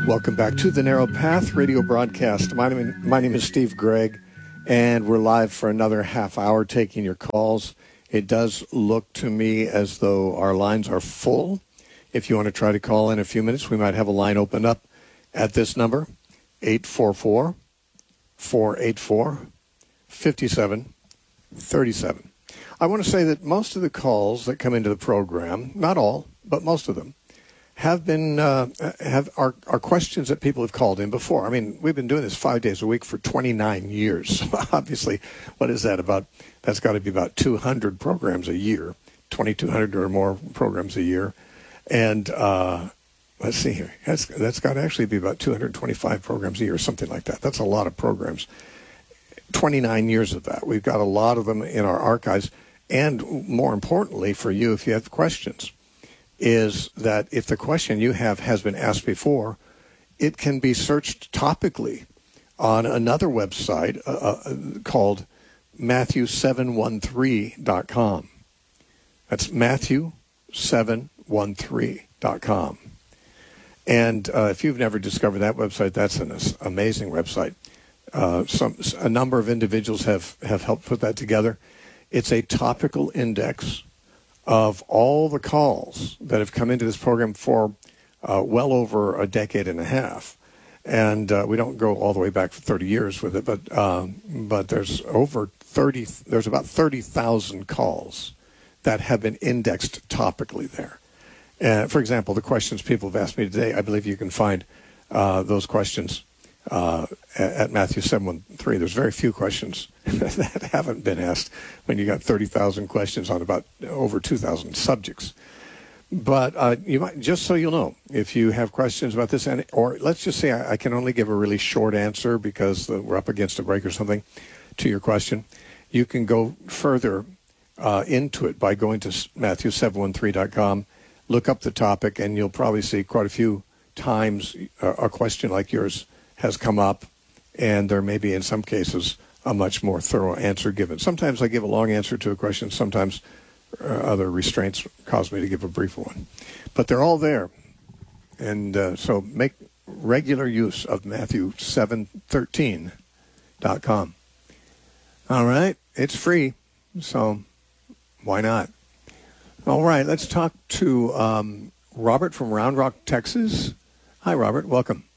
Welcome back to the Narrow Path radio broadcast. My name is Steve Gregg, and we're live for another half hour taking your calls. It does look to me as though our lines are full. If you want to try to call in a few minutes, we might have a line open up at this number, 844-484-5737. I want to say that most of the calls that come into the program, not all, but most of them, are questions that people have called in before. I mean, we've been doing this 5 days a week for 29 years. Obviously, what is that about? That's got to be about 200 programs a year, 2,200 or more programs a year. And let's see here. That's got to actually be about 225 programs a year, something like that. That's a lot of programs. 29 years of that. We've got a lot of them in our archives. And more importantly for you, if you have questions, is that if the question you have has been asked before, it can be searched topically on another website called Matthew713.com. That's Matthew713.com. And if you've never discovered that website, that's an amazing website. A number of individuals have helped put that together. It's a topical index of all the calls that have come into this program for well over a decade and a half. And we don't go all the way back for 30 years with it, but there's about 30,000 calls that have been indexed topically there. For example, the questions people have asked me today, I believe you can find those questions at Matthew 713. There's very few questions that haven't been asked when you got 30,000 questions on about over 2,000 subjects. But you might, just so you'll know, if you have questions about this, or let's just say I can only give a really short answer because we're up against a break or something to your question, you can go further into it by going to Matthew713.com, look up the topic, and you'll probably see quite a few times a question like yours has come up, and there may be, in some cases, a much more thorough answer given. Sometimes I give a long answer to a question. Sometimes other restraints cause me to give a brief one. But they're all there. And so make regular use of Matthew713.com. All right. It's free, so why not? All right. Let's talk to Robert from Round Rock, Texas. Hi, Robert. Welcome.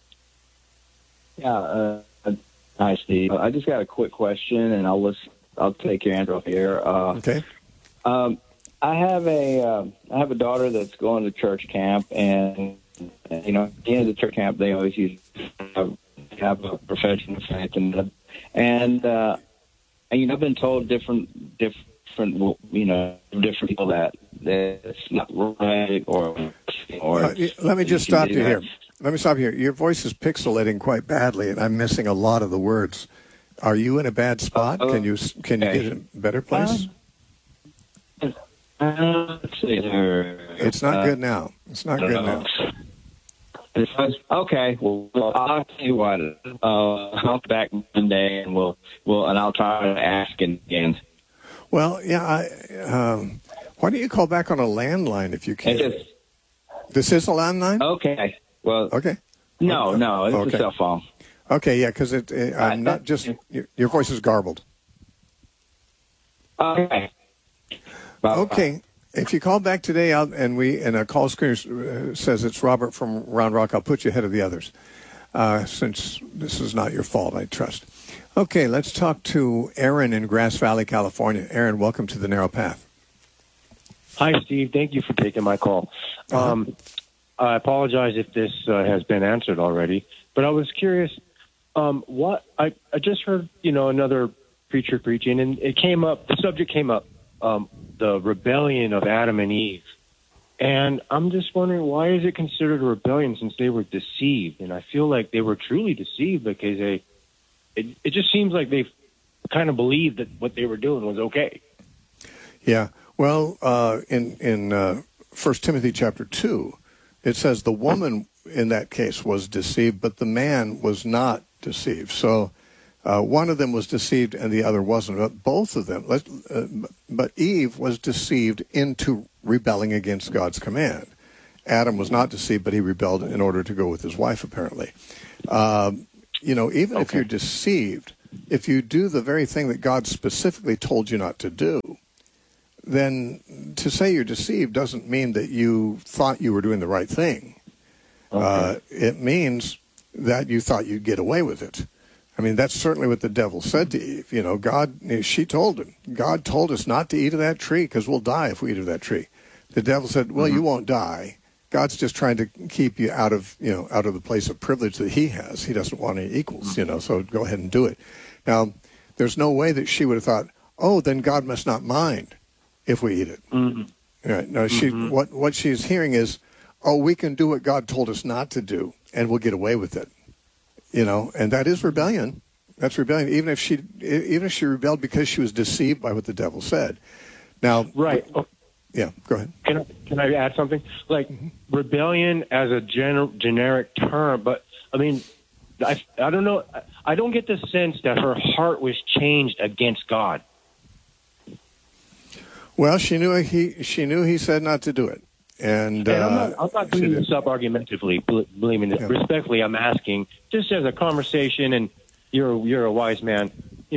Yeah, hi, Steve. I just got a quick question, and I'll take your answer off here. Okay. I have a daughter that's going to church camp, and at the end of the church camp, they always have a profession of faith, and I've been told different people that it's not right or. Let me just stop you here. Let me stop you here. Your voice is pixelating quite badly, and I'm missing a lot of the words. Are you in a bad spot? Can you get a better place? Let's see here. It's not good now. It's not good now. Okay. Well, I'll tell you what. I'll be back Monday, and I'll try to ask again. Well, yeah. Why don't you call back on a landline if you can? This is a landline? Okay. Well, okay. No, it's a cell phone. Okay, yeah, because I'm not just your voice is garbled. Okay. Okay. If you call back today, and a call screener says it's Robert from Round Rock, I'll put you ahead of the others, since this is not your fault, I trust. Okay, let's talk to Aaron in Grass Valley, California. Aaron, welcome to the Narrow Path. Hi, Steve. Thank you for taking my call. I apologize if this has been answered already, but I was curious. I just heard another preacher preaching, and it came up. The subject came up, the rebellion of Adam and Eve, and I'm just wondering, why is it considered a rebellion since they were deceived? And I feel like they were truly deceived because it just seems like they kind of believed that what they were doing was okay. Yeah. Well, in 1 Timothy chapter 2. It says the woman in that case was deceived, but the man was not deceived. So one of them was deceived and the other wasn't. But both of them, but Eve was deceived into rebelling against God's command. Adam was not deceived, but he rebelled in order to go with his wife, apparently. Even if you're deceived, if you do the very thing that God specifically told you not to do, then to say you're deceived doesn't mean that you thought you were doing the right thing. Okay. It means that you thought you'd get away with it. I mean, that's certainly what the devil said to Eve. She told him, God told us not to eat of that tree because we'll die if we eat of that tree. The devil said, well, you won't die. God's just trying to keep you out of the place of privilege that he has. He doesn't want any equals, so go ahead and do it. Now, there's no way that she would have thought, oh, then God must not mind if we eat it. Mm-hmm. Right. No, what she's hearing is, oh, we can do what God told us not to do, and we'll get away with it. And that is rebellion. That's rebellion, even if she rebelled because she was deceived by what the devil said. Now, right. Yeah, go ahead. Can I add something? Like rebellion as a generic term, but I mean, I don't know. I don't get the sense that her heart was changed against God. Well, she knew he said not to do it, and I'm not doing this up argumentatively. Believe me, respectfully, I'm asking just as a conversation, and you're a wise man,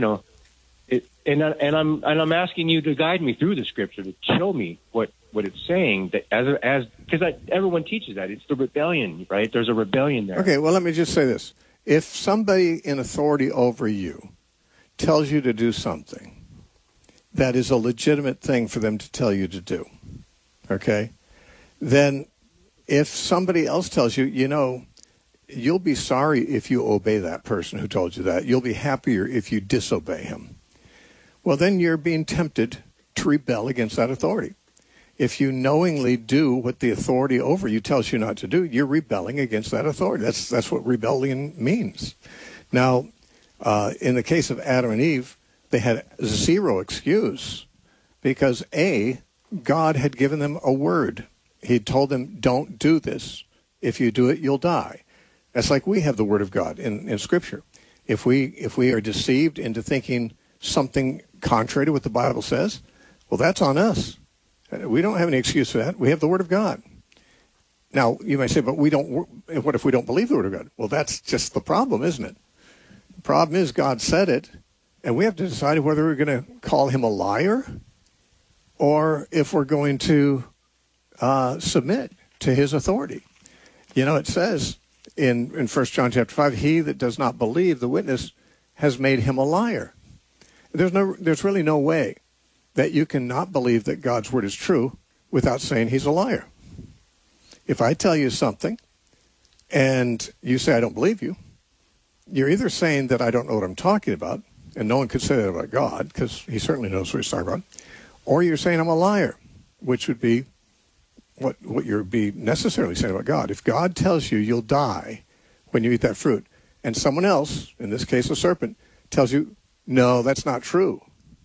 And I'm asking you to guide me through the scripture to show me what it's saying, that because everyone teaches that it's the rebellion, right? There's a rebellion there. Okay, well, let me just say this: if somebody in authority over you tells you to do something, that is a legitimate thing for them to tell you to do. Okay, then if somebody else tells you, you'll be sorry if you obey that person who told you that. You'll be happier if you disobey him. Well, then you're being tempted to rebel against that authority. If you knowingly do what the authority over you tells you not to do, you're rebelling against that authority. That's what rebellion means. Now, in the case of Adam and Eve, they had zero excuse because, A, God had given them a word. He told them, don't do this. If you do it, you'll die. That's like we have the word of God in Scripture. If we are deceived into thinking something contrary to what the Bible says, well, that's on us. We don't have any excuse for that. We have the Word of God. Now, you may say, but what if we don't believe the Word of God? Well, that's just the problem, isn't it? The problem is God said it, and we have to decide whether we're going to call him a liar or if we're going to submit to his authority. It says in 1 John chapter 5, he that does not believe the witness has made him a liar. There's really no way that you can not believe that God's word is true without saying he's a liar. If I tell you something and you say I don't believe you, you're either saying that I don't know what I'm talking about, and no one could say that about God because he certainly knows what he's talking about, or you're saying I'm a liar, which would be what you'd be necessarily saying about God. If God tells you you'll die when you eat that fruit, and someone else, in this case a serpent, tells you, no, that's not true,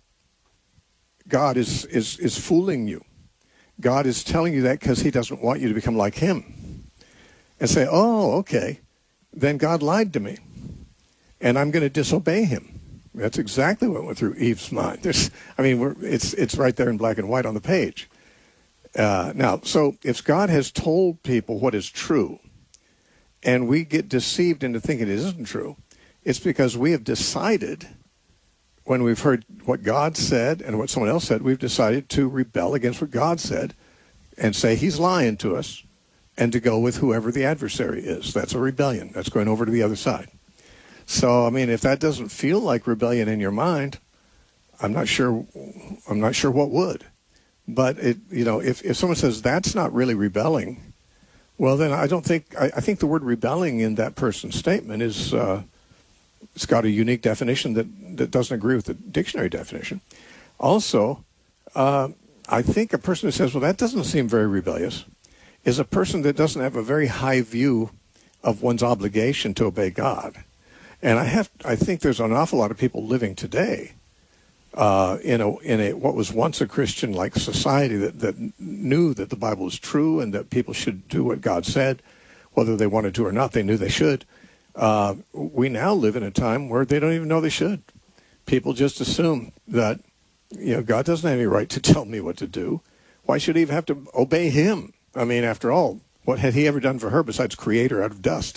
God is fooling you. God is telling you that because he doesn't want you to become like him. And say, oh, okay, then God lied to me, and I'm going to disobey him. That's exactly what went through Eve's mind. It's right there in black and white on the page. Now, so if God has told people what is true, and we get deceived into thinking it isn't true, it's because we have decided, when we've heard what God said and what someone else said, we've decided to rebel against what God said and say he's lying to us and to go with whoever the adversary is. That's a rebellion. That's going over to the other side. So, if that doesn't feel like rebellion in your mind, I'm not sure what would. But if someone says that's not really rebelling, well, then I think the word rebelling in that person's statement is it's got a unique definition that doesn't agree with the dictionary definition. Also, I think a person who says, well, that doesn't seem very rebellious, is a person that doesn't have a very high view of one's obligation to obey God. And I think there's an awful lot of people living today in a what was once a Christian-like society that knew that the Bible was true and that people should do what God said, whether they wanted to or not. They knew they should. We now live in a time where they don't even know they should. People just assume that God doesn't have any right to tell me what to do. Why should I even have to obey him? After all, What had he ever done for her besides create her out of dust?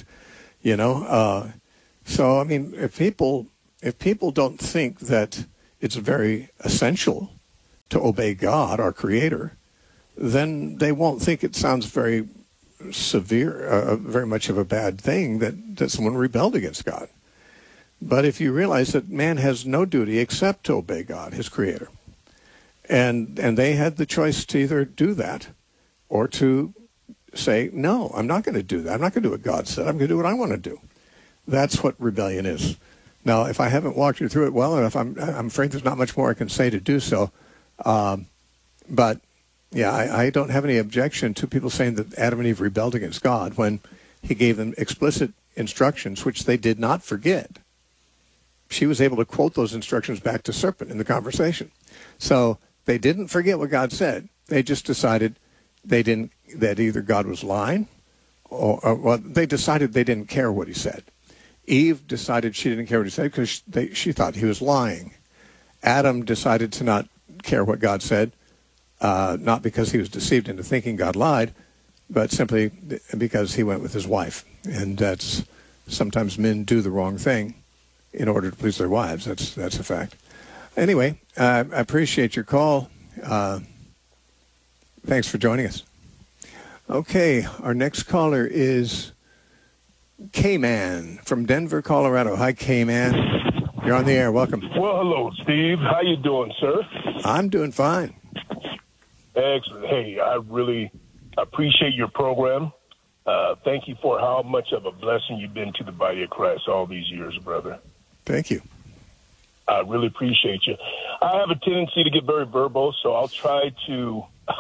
So I mean, if people don't think that it's very essential to obey God, our Creator, then they won't think it sounds very severe, very much of a bad thing that someone rebelled against God. But if you realize that man has no duty except to obey God, his Creator, and they had the choice to either do that or to say, no, I'm not going to do that. I'm not going to do what God said. I'm going to do what I want to do. That's what rebellion is. Now, if I haven't walked you through it well enough, I'm afraid there's not much more I can say to do so. But, yeah, I don't have any objection to people saying that Adam and Eve rebelled against God when he gave them explicit instructions, which they did not forget. She was able to quote those instructions back to serpent in the conversation. So they didn't forget what God said. They just decided that either God was lying or they decided they didn't care what he said. Eve decided she didn't care what he said because she thought he was lying. Adam decided to not care what God said, not because he was deceived into thinking God lied, but simply because he went with his wife. And that's sometimes men do the wrong thing in order to please their wives. That's a fact. Anyway, I appreciate your call. Thanks for joining us. Okay, our next caller is K-Man from Denver, Colorado. Hi, K-Man. You're on the air. Welcome. Well, hello, Steve. How you doing, sir? I'm doing fine. Excellent. Hey, I really appreciate your program. Thank you for how much of a blessing you've been to the body of Christ all these years, brother. Thank you. I really appreciate you. I have a tendency to get very verbose, so I'll try to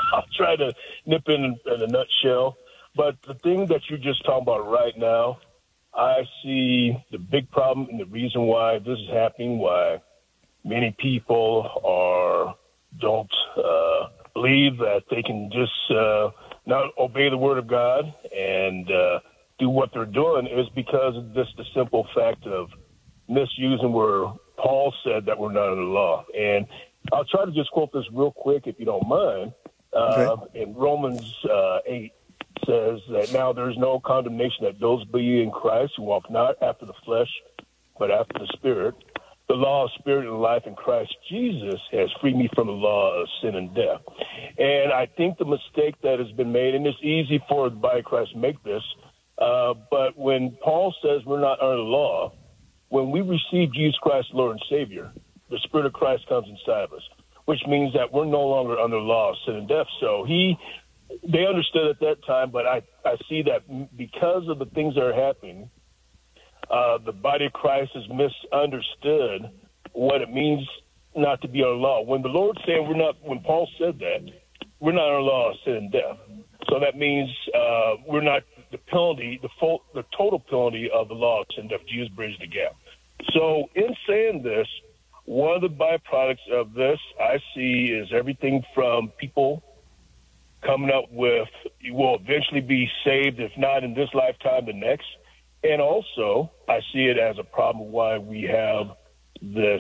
nip in a nutshell. But the thing that you're just talking about right now, I see the big problem and the reason why this is happening, why many people don't believe that they can just not obey the word of God and do what they're doing is because of just the simple fact of misusing where Paul said that we're not under the law. And I'll try to just quote this real quick, if you don't mind. Okay. In Romans 8 says that now there's no condemnation that those be in Christ who walk not after the flesh, but after the Spirit. The law of spirit and life in Christ Jesus has freed me from the law of sin and death. And I think the mistake that has been made, and it's easy for the body of Christ to make this, but when Paul says we're not under the law, when we receive Jesus Christ, Lord and Savior, the Spirit of Christ comes inside of us, which means that we're no longer under the law of sin and death. So they understood at that time, but I see that because of the things that are happening, the body of Christ has misunderstood what it means not to be under law. When the Lord said when Paul said that, we're not under law of sin and death. So that means we're not the penalty, the total penalty of the law of sin and death. Jesus bridged the gap. So in saying this, one of the byproducts of this I see is everything from people coming up with, you will eventually be saved, if not in this lifetime, the next. And also, I see it as a problem why we have this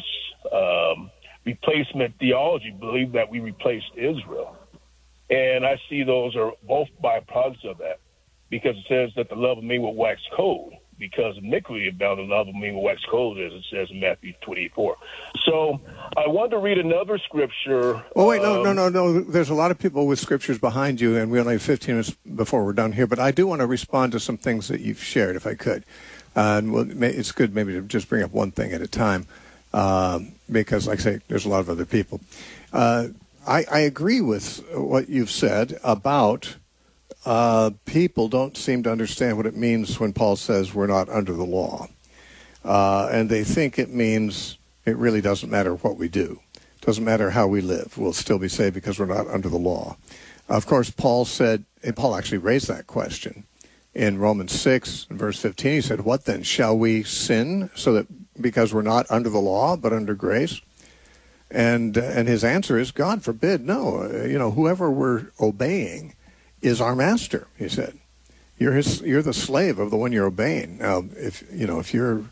replacement theology, believe that we replaced Israel. And I see those are both byproducts of that, because it says that the love of many will wax cold, because iniquity abound, the love of many will wax cold, as it says in Matthew 24. So I wanted to read another scripture. Well, wait, no. There's a lot of people with scriptures behind you, and we only have 15 minutes before we're done here. But I do want to respond to some things that you've shared, if I could. It's good maybe to just bring up one thing at a time, because, like I say, there's a lot of other people. I agree with what you've said about people don't seem to understand what it means when Paul says we're not under the law. And they think it means it really doesn't matter what we do. It doesn't matter how we live. We'll still be saved because we're not under the law. Of course, Paul actually raised that question in Romans 6, verse 15. He said, what then? Shall we sin so that because we're not under the law but under grace? And his answer is, God forbid, no. Whoever we're obeying is our master, he said. You're the slave of the one you're obeying. Now, if you're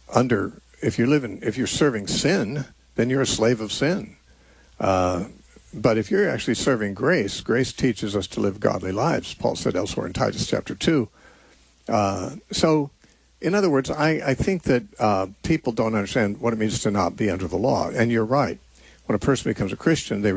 serving sin, then you're a slave of sin. But if you're actually serving grace, grace teaches us to live godly lives, Paul said elsewhere in Titus chapter 2. So, in other words, I think that people don't understand what it means to not be under the law. And you're right. When a person becomes a Christian, they